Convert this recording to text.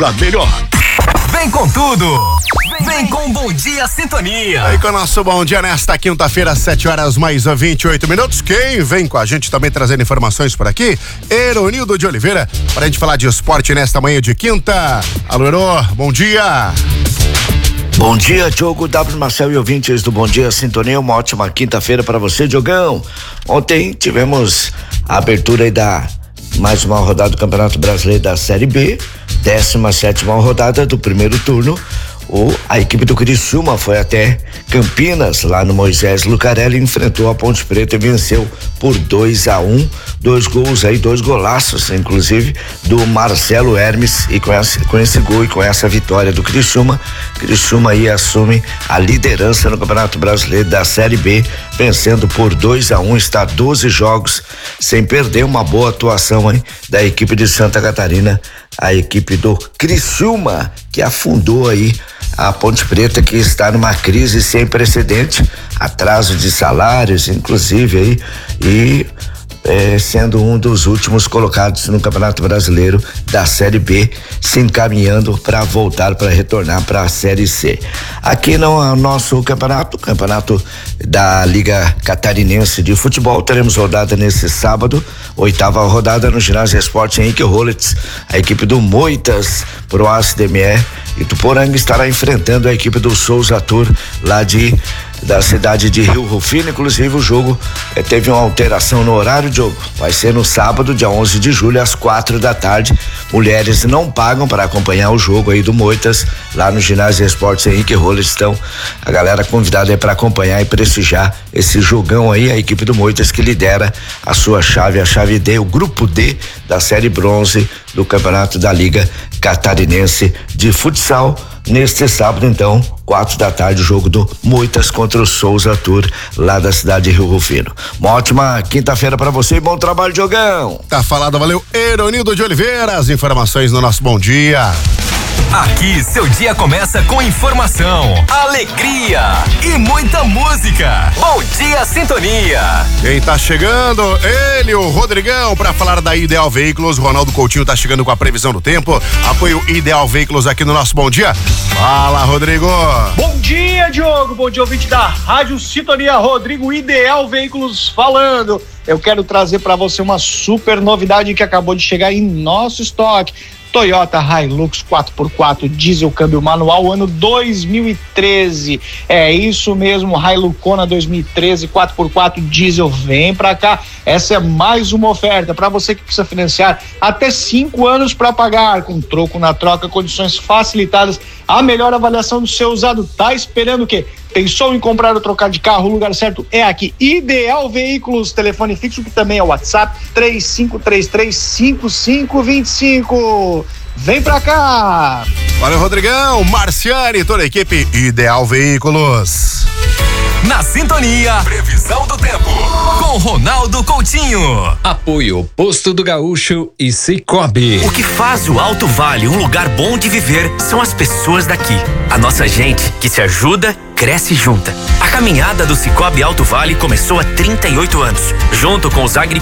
da melhor. Vem com tudo! Vem com Bom Dia Sintonia! Aí com o nosso Bom Dia nesta quinta-feira, 7h mais 28 minutos. Quem vem com a gente também trazendo informações por aqui? Eronildo de Oliveira, pra gente falar de esporte nesta manhã de quinta. Alô, Ero, bom dia! Bom dia, Diogo, W. Marcel e ouvintes do Bom Dia Sintonia, uma ótima quinta-feira para você, Diogão. Ontem tivemos a abertura aí da mais uma rodada do Campeonato Brasileiro da Série B, 17ª rodada do primeiro turno. A equipe do Criciúma foi até Campinas, lá no Moisés Lucarelli, enfrentou a Ponte Preta e venceu por 2-1, 2 gols aí, 2 golaços, inclusive, do Marcelo Hermes, e com esse gol e com essa vitória do Criciúma aí assume a liderança no Campeonato Brasileiro da Série B, vencendo por 2-1, está 12 jogos sem perder, uma boa atuação aí da equipe de Santa Catarina, a equipe do Criciúma, que afundou aí a Ponte Preta, que está numa crise sem precedente, atraso de salários, inclusive aí, e sendo um dos últimos colocados no Campeonato Brasileiro da Série B, se encaminhando para voltar, para retornar para a Série C. Aqui no nosso campeonato da Liga Catarinense de Futebol, teremos rodada nesse sábado, 8ª rodada no Ginásio Esporte Henrique Rollitz. A equipe do Moitas pro ACDME Ituporanga estará enfrentando a equipe do Souza Tour lá da cidade de Rio Rufino. Inclusive o jogo teve uma alteração no horário, Diogo. Vai ser no sábado, dia 11 de julho, às 4 da tarde. Mulheres não pagam para acompanhar o jogo aí do Moitas lá no Ginásio Esportes Henrique Rollitz. Então, a galera convidada aí para acompanhar e prestigiar esse jogão aí, a equipe do Moitas que lidera a sua chave, a chave D, o grupo D da série bronze do Campeonato da Liga Catarinense de Futsal. Neste sábado, então, 4 da tarde, o jogo do Moitas contra o Souza Tour, lá da cidade de Rio Rufino. Uma ótima quinta-feira para você e bom trabalho, Diogão. Tá falado, valeu, Eronildo de Oliveira. As informações no nosso Bom Dia. Aqui seu dia começa com informação, alegria e muita música. Bom Dia Sintonia. Quem tá chegando? Ele, o Rodrigão, pra falar da Ideal Veículos. Ronaldo Coutinho tá chegando com a previsão do tempo. Apoio Ideal Veículos aqui no nosso Bom Dia. Fala, Rodrigo. Bom dia, Diogo. Bom dia, ouvinte da Rádio Sintonia. Rodrigo, Ideal Veículos falando. Eu quero trazer para você uma super novidade que acabou de chegar em nosso estoque. Toyota Hilux 4x4 diesel câmbio manual ano 2013. É isso mesmo, Hiluxona 2013 4x4 diesel, vem pra cá. Essa é mais uma oferta para você que precisa financiar até 5 anos para pagar, com troco na troca, condições facilitadas, a melhor avaliação do seu usado. Tá esperando o quê? Pensou em comprar ou trocar de carro? O lugar certo é aqui. Ideal Veículos, telefone fixo que também é o WhatsApp, 3533-5525. Vem pra cá! Valeu, Rodrigão, Marciane, toda a equipe Ideal Veículos. Na sintonia, previsão do tempo, com Ronaldo Coutinho. Apoio Posto do Gaúcho e Cicobi. O que faz o Alto Vale um lugar bom de viver são as pessoas daqui. A nossa gente que se ajuda, cresce junta. A caminhada do Cicobi Alto Vale começou há 38 anos, junto com os agricultores